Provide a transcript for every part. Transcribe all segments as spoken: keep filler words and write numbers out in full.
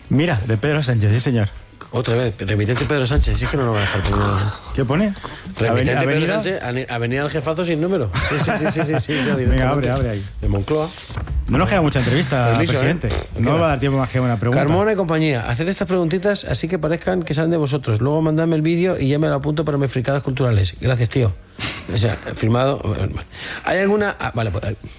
Mira, de Pedro Sánchez, sí señor. Otra vez, remitente Pedro Sánchez, sí que no lo va a dejar terminar. ¿Qué pone? Remitente Avenida- Pedro Sánchez, ane- Avenida del Jefazo sin número. Sí, sí, sí, sí, sí, sí, sí, Venga, abre, abre ahí. De Moncloa. No nos queda mucha entrevista, Permiso, presidente. ¿eh? No Queda. va a dar tiempo más que una pregunta. Carmona y compañía, haced estas preguntitas así que parezcan que salen de vosotros. Luego mandadme el vídeo y ya me lo apunto para mis fricadas culturales. Gracias, tío. O sea, firmado. ¿Hay alguna...? Ah, vale, pues...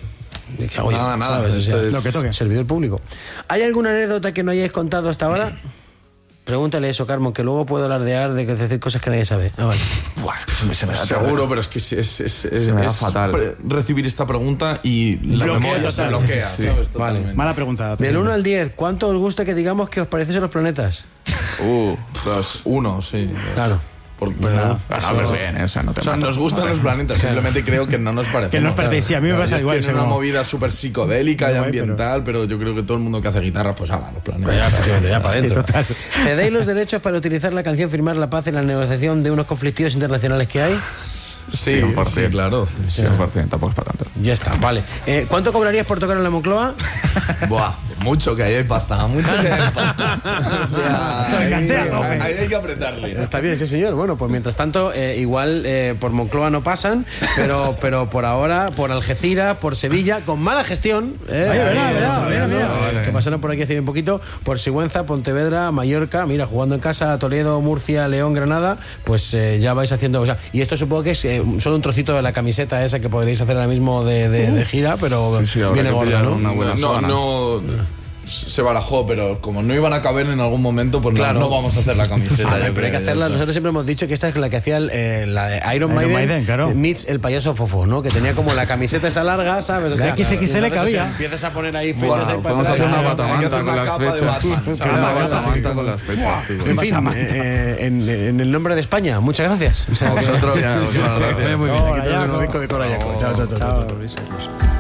¿qué hago yo? Nada, nada, ¿Sabes? O esto sea, es- Lo que toque. servidor público. ¿Hay alguna anécdota que no hayáis contado hasta ahora? Pregúntale eso, Carmon, que luego puedo alardear de decir cosas que nadie sabe. Ah, vale. Buah, se me da Seguro, pero es que es, es, es, es- Se me da es fatal. pre- recibir esta pregunta y la Bloquea memoria se total, bloquea, sí, sí, sí. ¿sabes? Vale. Totalmente. Mala pregunta. Del presidente. uno al diez, ¿cuánto os gusta que digamos que os parecéis a los planetas? Uh, dos, uno, sí. Claro. Por, No, Ah, no, pero bien, ¿eh? O sea, no te o sea, mato. nos gustan los planetas, simplemente creo que no nos parecen. Que no os parecéis, sí, a mí me pasa igual, Tiene sí, una como- movida súper psicodélica y Guay, ambiental, pero... yo creo que todo el mundo que hace guitarra, pues habla los planetas. Ya, efectivamente, ya para Sí, adentro. total. ¿Cedéis los derechos para utilizar la canción Firmar la Paz en la negociación de unos conflictivos internacionales que hay? Sí, cien por ciento. sí, claro. cien por ciento, tampoco es para tanto. Ya está, vale. Eh, ¿Cuánto cobrarías por tocar en la Moncloa? Buah, mucho que ahí hay pasta, mucho que hay pasta. O sea, ahí, Enganché a tope. ahí hay que apretarle. Está bien, sí, señor. Bueno, pues mientras tanto, eh, igual eh, por Moncloa no pasan, pero, pero por ahora, por Algeciras, por Sevilla, con mala gestión. Eh, Oye, verá, ahí, verá, eh, mira, mira. eh, Que pasaron por aquí hace bien poquito, por Sigüenza, Pontevedra, Mallorca, mira, jugando en casa, Toledo, Murcia, León, Granada, pues eh, ya vais haciendo. O sea, y esto supongo que es eh, solo un trocito de la camiseta esa que podréis hacer ahora mismo de, de, de gira, pero Sí, sí, habrá viene que gorda, pillar ¿no? una buena No, sábana. no, se barajó, pero como no iban a caber en algún momento, pues no- Claro. no, vamos a hacer la camiseta. Ah, yo pero hay que creo, hacerla. ya está. Nosotros siempre hemos dicho que esta es la que hacía el, eh, la de Iron, Iron Maiden, Maiden, claro. meets el payaso Fofo, ¿no? Que tenía como la camiseta esa larga, ¿sabes? O La X X L y entonces, cabía. o sea, empiezas a poner ahí Buah, fechas ahí para podemos atrás. hacer una Hay que batamanta hacer con una las capa de fechas. Batman, Una ¿sabes? batamanta con las fechas, tío. En fin, eh, en, en el nombre de España, muchas gracias. O sea, A vosotros, Ya, muchísimas vosotros. gracias. Muy bien, aquí tenemos Hola, un nuevo Jaco. disco de Cora Jaco. Chao, chao, chao, chao, chao.